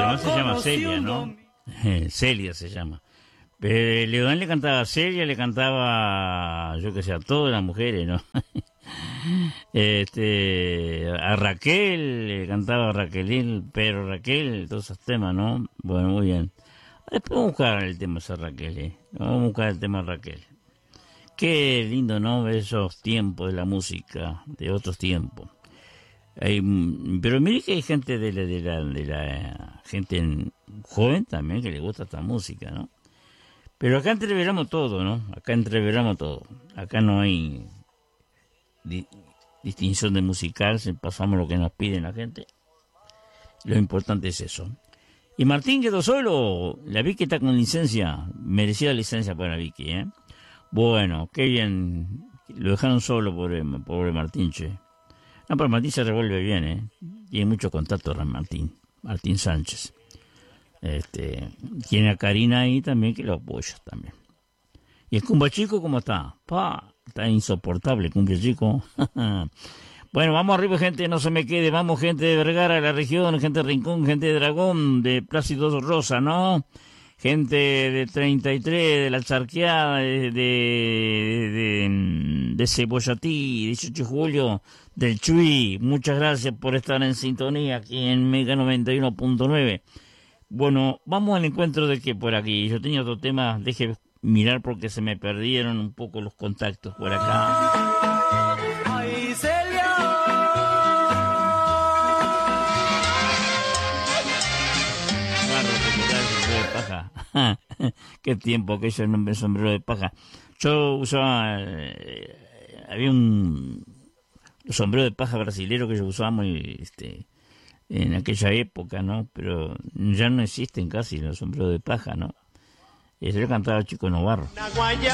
además se llama Celia, ¿no? Celia se llama. Pero Leodán le cantaba a Celia, le cantaba, yo que sé, a todas las mujeres, ¿no? A Raquel, le cantaba a Raquelín, pero Raquel, todos esos temas, ¿no? Bueno, muy bien. Después vamos a buscar el tema de Raquel, ¿eh? Vamos a buscar el tema de Raquel. Qué lindo, ¿no? Esos tiempos de la música, de otros tiempos. Pero mire que hay gente de la gente joven también que le gusta esta música, ¿no? Pero acá entreveramos todo, ¿no? Acá entreveramos todo. Acá no hay distinción de musical, pasamos lo que nos piden la gente. Lo importante es eso. Y Martín quedó solo. La Vicky está con licencia. Merecida licencia para la Vicky, ¿eh? Bueno, qué bien. Lo dejaron solo, pobre Martín, che. No, pero Martín se revuelve bien, ¿eh? Tiene mucho contacto con Martín Sánchez. Tiene a Karina ahí también que lo apoya también. ¿Y el Cumba Chico cómo está? Está insoportable, Cumbia Chico. Bueno, vamos arriba, gente, no se me quede. Vamos, gente de Vergara, la región, gente de Rincón, gente de Dragón, de Plácido Rosa, ¿no? Gente de 33, de La Charqueada, de Cebollatí, 18 de julio, del Chuy. Muchas gracias por estar en sintonía aquí en Mega 91.9. Bueno, vamos al encuentro de que por aquí. Yo tenía otro tema, deje mirar porque se me perdieron un poco los contactos por acá. ¡Ay, Celia! Sombrero de paja. Qué tiempo aquello el nombre sombrero de paja. Yo usaba, había un sombrero de paja brasilero que yo usábamos en aquella época, ¿no? Pero ya no existen casi los sombreros de paja, ¿no? Eso lo cantaba Chico Novarro.